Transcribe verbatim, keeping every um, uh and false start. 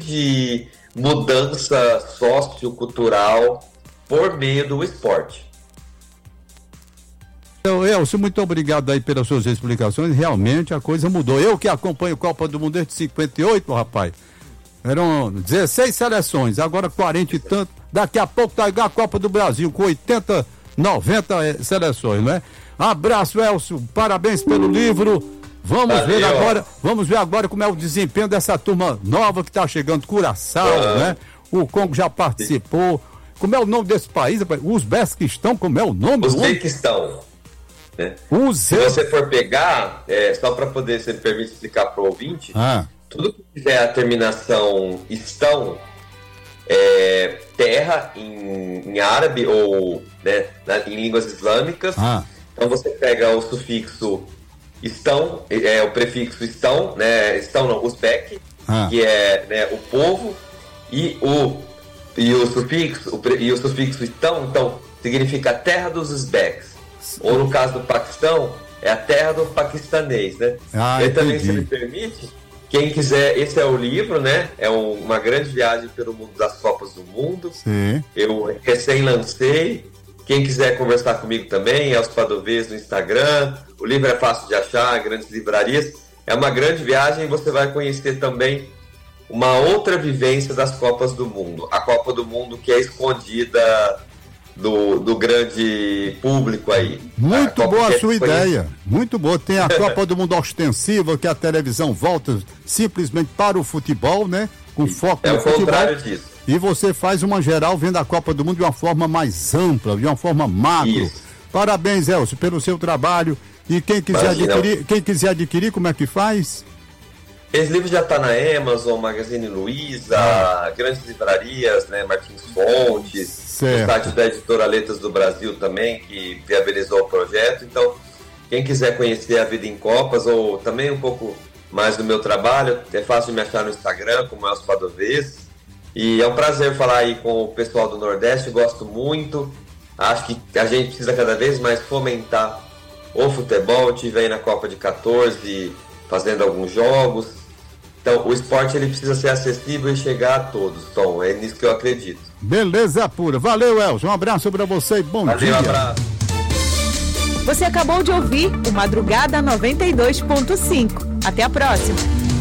grande mudança sociocultural por meio do esporte. Então, Elcio, muito obrigado aí pelas suas explicações. Realmente a coisa mudou. Eu que acompanho Copa do Mundo desde cinquenta e oito, rapaz. Eram dezesseis seleções, agora quarenta e tanto. Daqui a pouco tá igual a Copa do Brasil, com oitenta, noventa seleções, não é? Abraço, Elcio. Parabéns pelo livro. Vamos Valeu. ver agora, vamos ver agora como é o desempenho dessa turma nova que tá chegando, Curaçao, uhum. né? O Congo já participou. Como é o nome desse país? Uzbequistão, como é o nome? Uzbequistão. Né? Se você for pegar, é, só para poder, se me permite explicar para o ouvinte, ah. tudo que tiver a terminação estão, é, terra em, em árabe ou né, na, em línguas islâmicas, ah. então você pega o sufixo estão, é, o prefixo estão, né, estão não, uzbek, ah. que é né, o povo, e o, e o sufixo, o, e o sufixo estão, então significa terra dos uzbeques. Ou no caso do Paquistão, é a terra do paquistanês, né? Ah, e também, se me permite, quem quiser, esse é o livro, né? É um, uma grande viagem pelo mundo das Copas do Mundo. Sim. Eu recém lancei. Quem quiser conversar comigo também, Elcio Padovez no Instagram. O livro é fácil de achar, grandes livrarias. É uma grande viagem e você vai conhecer também uma outra vivência das Copas do Mundo. A Copa do Mundo que é escondida Do, do grande público aí. Muito a boa a sua ideia, muito boa. Tem a Copa do Mundo ostensiva, que a televisão volta simplesmente para o futebol, né? Com foco é no futebol. É o contrário disso. E você faz uma geral vendo a Copa do Mundo de uma forma mais ampla, de uma forma macro. Isso. Parabéns, Elcio, pelo seu trabalho. E quem quiser Imagina. adquirir, quem quiser adquirir, como é que faz? Esse livro já está na Amazon, Magazine Luiza, ah. grandes livrarias, né, Martins Fontes, certo. O site da Editora Letras do Brasil também, que viabilizou o projeto. Então, quem quiser conhecer a vida em Copas, ou também um pouco mais do meu trabalho, é fácil de me achar no Instagram, como Elcio Padovez. E é um prazer falar aí com o pessoal do Nordeste, gosto muito. Acho que a gente precisa cada vez mais fomentar o futebol. Eu estive aí na Copa de quatorze, fazendo alguns jogos. Então, o esporte ele precisa ser acessível e chegar a todos, Tom. É nisso que eu acredito. Beleza pura. Valeu, Elcio. Um abraço para você e bom Valeu, dia. Um abraço. Você acabou de ouvir o Madrugada noventa e dois ponto cinco. Até a próxima.